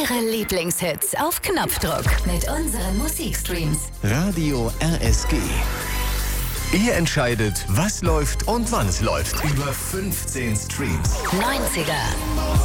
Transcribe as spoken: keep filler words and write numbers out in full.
Ihre Lieblingshits auf Knopfdruck mit unseren Musikstreams. Radio R S G. Ihr entscheidet, was läuft und wann es läuft. Über fünfzehn Streams. neunziger,